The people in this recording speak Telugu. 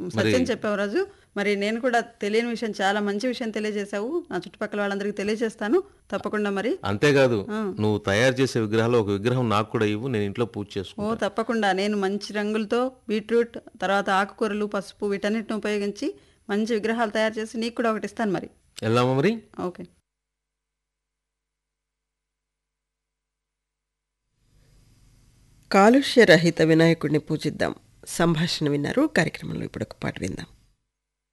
మరి సత్యం చెప్పావు రాజు. మరి నేను కూడా తెలియని విషయం, చాలా మంచి విషయం తెలియజేశావు. నా చుట్టుపక్కల వాళ్ళందరికీ తెలియజేస్తాను తప్పకుండా. మరి అంతేకాదు, ఆ. నువ్వు తయారు చేసే విగ్రహాలు ఒక విగ్రహం నాకు కూడా ఇవ్వు, నేను ఇంట్లో పూజ ఓ చేసుకుంటా. తప్పకుండా. నేను మంచి రంగులతో బీట్రూట్, తర్వాత ఆకుకూరలు, పసుపు వీటన్నిటిని ఉపయోగించి మంచి విగ్రహాలు తయారు చేసి నీకు కూడా ఒకటి ఇస్తాను. మరి వెళ్దామా మరి? ఓకే. కాలుష్య రహిత వినాయకుడిని పూజిద్దాం సంభాషణ విన్నారు. కార్యక్రమంలో ఇప్పుడు ఒక పాట విందాం.